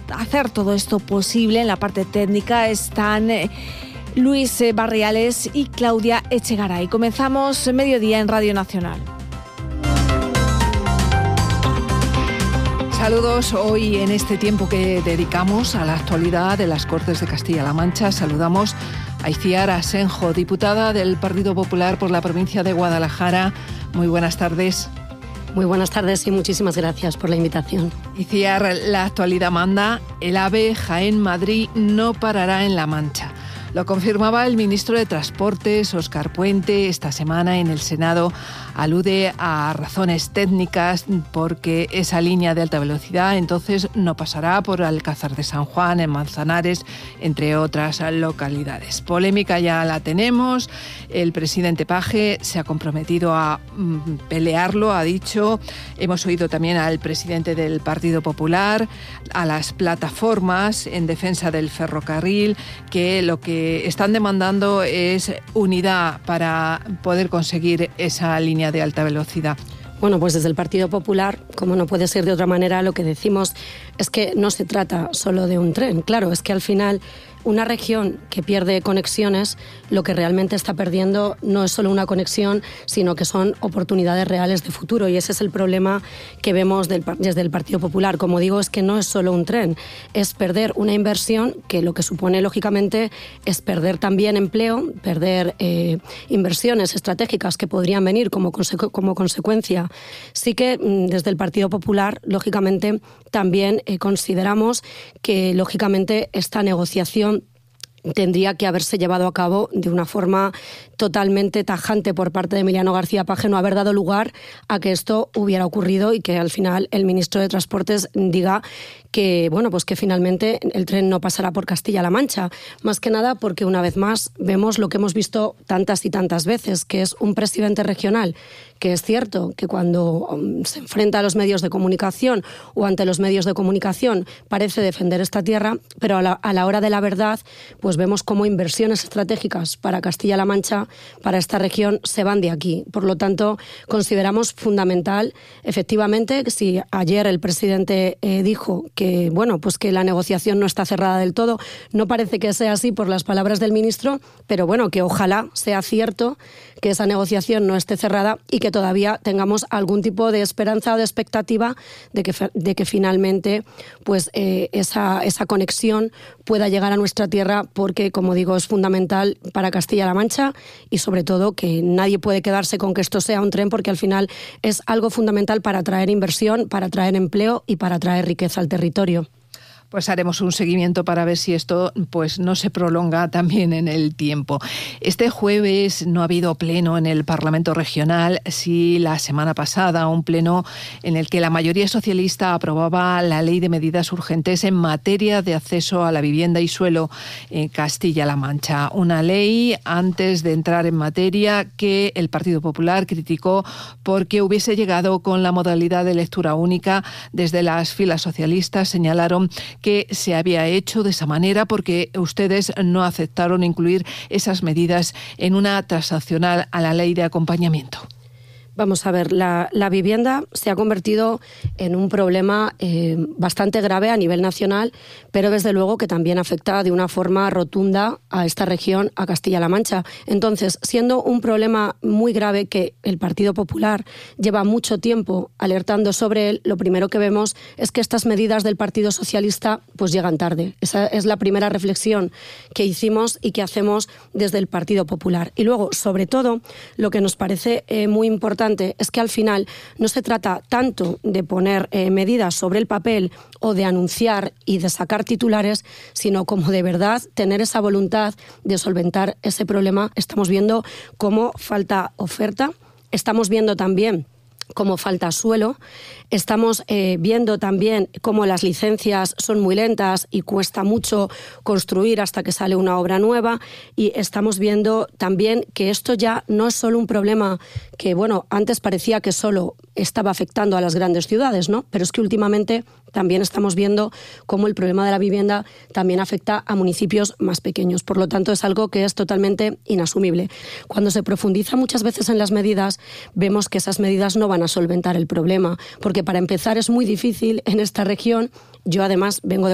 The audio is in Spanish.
hacer todo esto posible en la parte técnica están Luis Barriales y Claudia Echegaray. Comenzamos Mediodía en Radio Nacional. Saludos hoy en este tiempo que dedicamos a la actualidad de las Cortes de Castilla-La Mancha. Saludamos a Itziar Asenjo, diputada del Partido Popular por la provincia de Guadalajara. Muy buenas tardes. Muy buenas tardes y muchísimas gracias por la invitación. Itziar, la actualidad manda. El AVE Jaén-Madrid no parará en La Mancha. Lo confirmaba el ministro de Transportes, Óscar Puente, esta semana en el Senado. Alude a razones técnicas porque esa línea de alta velocidad entonces no pasará por Alcázar de San Juan, en Manzanares, entre otras localidades. Polémica ya la tenemos. El presidente Paje se ha comprometido a pelearlo, ha dicho. Hemos oído también al presidente del Partido Popular, a las plataformas en defensa del ferrocarril, que lo que están demandando es unidad para poder conseguir esa línea de alta velocidad. Bueno, pues desde el Partido Popular, como no puede ser de otra manera, lo que decimos es que no se trata solo de un tren. Claro, es que al final una región que pierde conexiones, lo que realmente está perdiendo no es solo una conexión, sino que son oportunidades reales de futuro. Y ese es el problema que vemos desde el Partido Popular. Como digo, es que no es solo un tren, es perder una inversión que lo que supone, lógicamente, es perder también empleo, perder inversiones estratégicas que podrían venir como consecuencia. Sí que desde el Partido Popular, lógicamente, también consideramos que, lógicamente, esta negociación tendría que haberse llevado a cabo de una forma totalmente tajante por parte de Emiliano García Paje, no haber dado lugar a que esto hubiera ocurrido y que al final el ministro de Transportes diga que, bueno, pues que finalmente el tren no pasará por Castilla-La Mancha. Más que nada porque una vez más vemos lo que hemos visto tantas y tantas veces, que es un presidente regional que es cierto que cuando se enfrenta a los medios de comunicación o ante los medios de comunicación parece defender esta tierra, pero a la hora de la verdad pues vemos cómo inversiones estratégicas para Castilla-La Mancha, para esta región, se van de aquí. Por lo tanto, consideramos fundamental, efectivamente, si ayer el presidente dijo que, bueno, pues que la negociación no está cerrada del todo, no parece que sea así por las palabras del ministro, pero bueno, que ojalá sea cierto que esa negociación no esté cerrada y que todavía tengamos algún tipo de esperanza o de expectativa de que finalmente pues esa conexión pueda llegar a nuestra tierra, porque, como digo, es fundamental para Castilla-La Mancha y sobre todo que nadie puede quedarse con que esto sea un tren, porque al final es algo fundamental para atraer inversión, para atraer empleo y para atraer riqueza al territorio. Pues haremos un seguimiento para ver si esto pues no se prolonga también en el tiempo. Este jueves no ha habido pleno en el Parlamento Regional, sí la semana pasada, un pleno en el que la mayoría socialista aprobaba la Ley de Medidas Urgentes en materia de acceso a la vivienda y suelo en Castilla-La Mancha. Una ley, antes de entrar en materia, que el Partido Popular criticó porque hubiese llegado con la modalidad de lectura única. Desde las filas socialistas señalaron que se había hecho de esa manera porque ustedes no aceptaron incluir esas medidas en una transaccional a la ley de acompañamiento. Vamos a ver, la vivienda se ha convertido en un problema bastante grave a nivel nacional, pero desde luego que también afecta de una forma rotunda a esta región, a Castilla-La Mancha. Entonces, siendo un problema muy grave que el Partido Popular lleva mucho tiempo alertando sobre él, lo primero que vemos es que estas medidas del Partido Socialista pues llegan tarde. Esa es la primera reflexión que hicimos y que hacemos desde el Partido Popular. Y luego, sobre todo, lo que nos parece muy importante es que al final no se trata tanto de poner medidas sobre el papel o de anunciar y de sacar titulares, sino como de verdad tener esa voluntad de solventar ese problema. Estamos viendo cómo falta oferta, estamos viendo también cómo falta suelo. Estamos viendo también cómo las licencias son muy lentas y cuesta mucho construir hasta que sale una obra nueva, y estamos viendo también que esto ya no es solo un problema que, bueno, antes parecía que solo estaba afectando a las grandes ciudades, ¿no? Pero es que últimamente también estamos viendo cómo el problema de la vivienda también afecta a municipios más pequeños. Por lo tanto, es algo que es totalmente inasumible. Cuando se profundiza muchas veces en las medidas, vemos que esas medidas no van a solventar el problema, porque para empezar es muy difícil en esta región. Yo además vengo de